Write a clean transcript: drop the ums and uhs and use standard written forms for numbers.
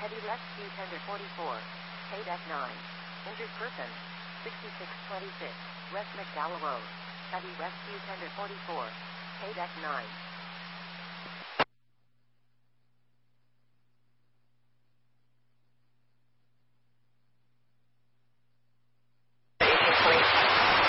Heavy rescue tender 44. Paid at 9. Injured person. 6626. West McDowell Road. Heavy rescue tender 44. Paid at 9.